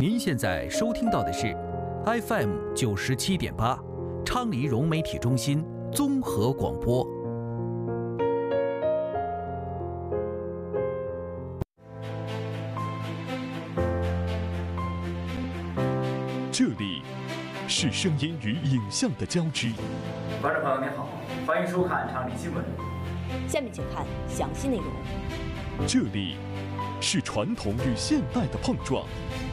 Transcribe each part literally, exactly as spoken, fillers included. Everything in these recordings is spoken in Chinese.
您现在收听到的是 F M 九十七点八，昌黎融媒体中心综合广播。 这里是声音与影像的交织。 观众朋友您好，欢迎收看昌黎新闻。 下面请看详细内容。 这里是传统与现代的碰撞。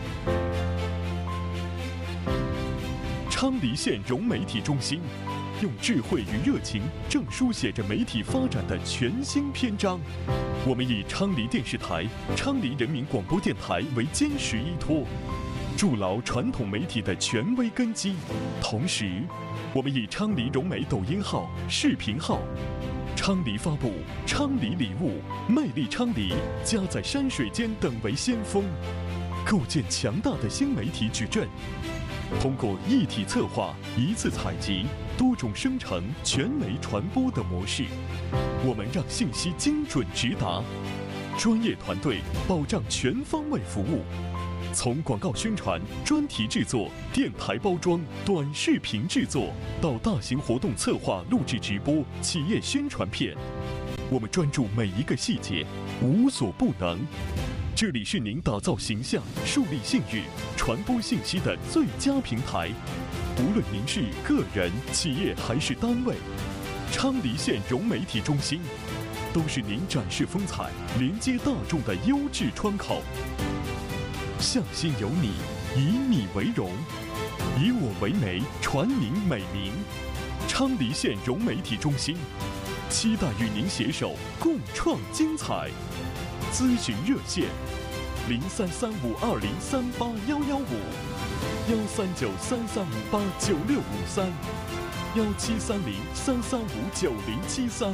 昌黎县融媒体中心用智慧与热情，正书写着媒体发展的全新篇章。我们以昌黎电视台、昌黎人民广播电台为坚实依托，筑牢传统媒体的权威根基。同时，我们以昌黎融媒抖音号、视频号、昌黎发布、昌黎礼物、魅力昌黎、家在山水间等为先锋，构建强大的新媒体矩阵。通过一体策划、一次采集、多种生成、全媒传播的模式，我们让信息精准直达，专业团队保障全方位服务。从广告宣传、专题制作、电台包装、短视频制作，到大型活动策划、录制直播、企业宣传片，我们专注每一个细节，无所不能。这里是您打造形象、树立信誉、传播信息的最佳平台。无论您是个人、企业还是单位，昌黎县融媒体中心都是您展示风采、连接大众的优质窗口。向心有你，以你为荣，以我为媒，传您美名。昌黎县融媒体中心期待与您携手共创精彩。咨询热线：零三三五二零三八幺幺五，幺三九三三五八九六五三，幺七三零三三五九零七三。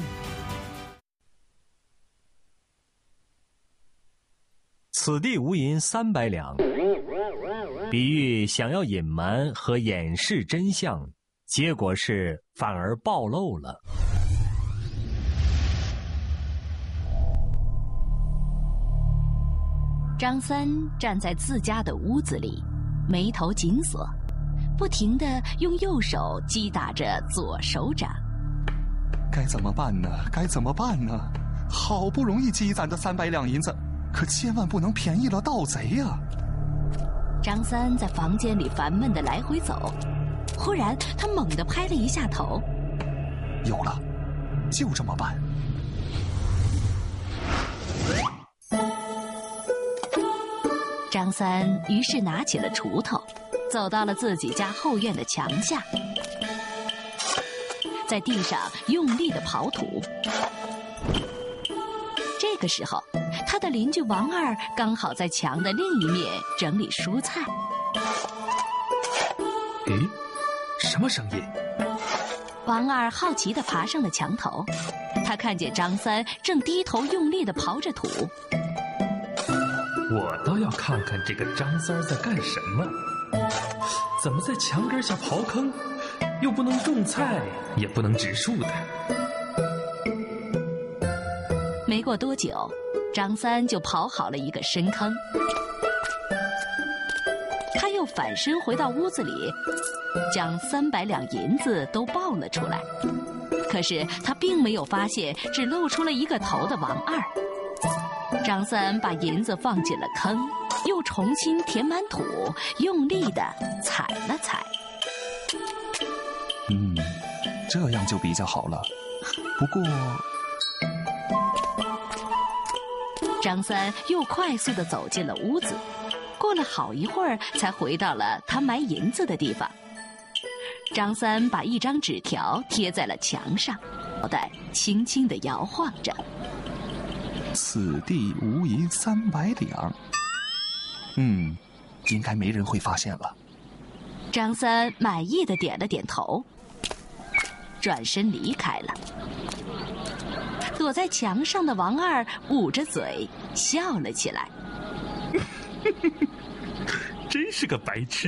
此地无银三百两，比喻想要隐瞒和掩饰真相，结果是反而暴露了。 张三站在自家的屋子里，眉头紧锁，不停地用右手击打着左手掌。 该怎么办呢？该怎么办呢？好不容易积攒的三百两银子，可千万不能便宜了盗贼呀、啊！ 张三在房间里烦闷地来回走，忽然他猛地拍了一下头， 有了，就这么办。 张三于是拿起了锄头，走到了自己家后院的墙下，在地上用力地刨土。这个时候，他的邻居王二刚好在墙的另一面整理蔬菜。 诶，什么声音？ 王二好奇地爬上了墙头，他看见张三正低头用力地刨着土。 我倒要看看这个张三在干什么，怎么在墙根下刨坑，又不能种菜，也不能植树的。 没过多久，张三就刨好了一个深坑，他又反身回到屋子里，将三百两银子都抱了出来。可是他并没有发现只露出了一个头的王二。张三把银子放进了坑，又重新填满土，用力地踩了踩。 嗯，这样就比较好了。不过， 张三又快速地走进了屋子，过了好一会儿，才回到了他埋银子的地方。张三把一张纸条贴在了墙上，脑袋轻轻地摇晃着。 此地无银三百两。嗯，应该没人会发现了。 张三满意的点了点头，转身离开了。躲在墙上的王二捂着嘴笑了起来。 真是个白痴。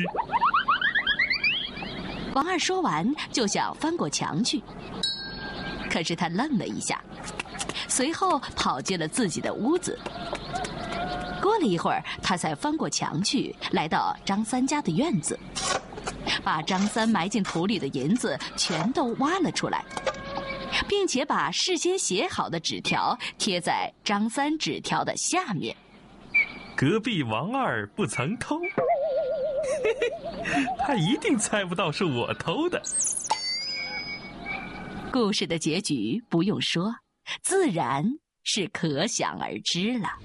王二说完就想翻过墙去，可是他愣了一下，随后跑进了自己的屋子。 过了一会儿，他才翻过墙去，来到张三家的院子，把张三埋进土里的银子全都挖了出来，并且把事先写好的纸条贴在张三纸条的下面。 隔壁王二不曾偷，他一定猜不到是我偷的。 故事的结局不用说，自然是可想而知了。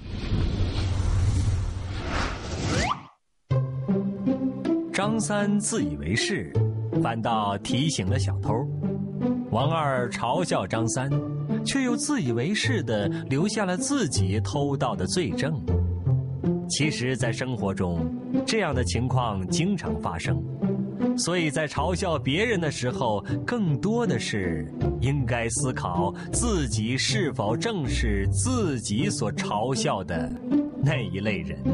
张三自以为是，反倒提醒了小偷。王二嘲笑张三，却又自以为是地留下了自己偷盗的罪证。其实，在生活中，这样的情况经常发生，所以在嘲笑别人的时候，更多的是应该思考自己是否正是自己所嘲笑的那一类人。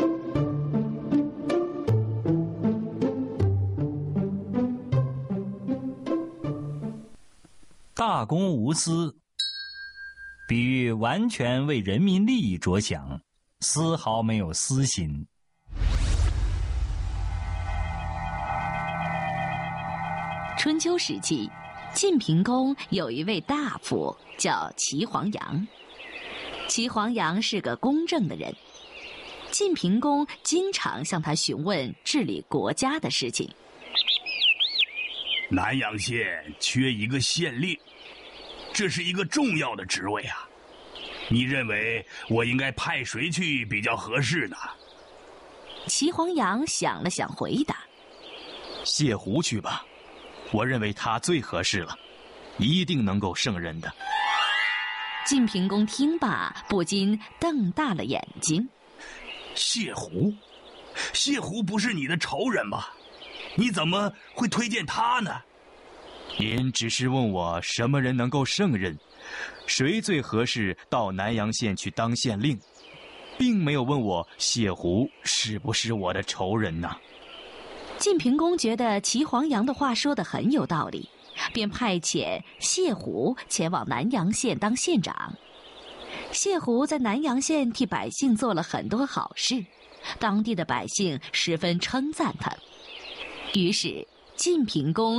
大公无私，比喻完全为人民利益着想，丝毫没有私心。 春秋时期，晋平公有一位大夫叫齐黄羊。齐黄羊是个公正的人，晋平公经常向他询问治理国家的事情。 南阳县缺一个县令，这是一个重要的职位啊！你认为我应该派谁去比较合适呢？ 齐黄羊想了想，回答： 谢胡去吧，我认为他最合适了，一定能够胜任的。 晋平公听罢，不禁瞪大了眼睛。 谢胡？谢胡不是你的仇人吗？你怎么会推荐他呢？ 您只是问我什么人能够胜任，谁最合适到南阳县去当县令，并没有问我谢胡是不是我的仇人呢。 晋平公觉得齐黄羊的话说得很有道理，便派遣谢胡前往南阳县当县长。谢胡在南阳县替百姓做了很多好事，当地的百姓十分称赞他。于是晋平公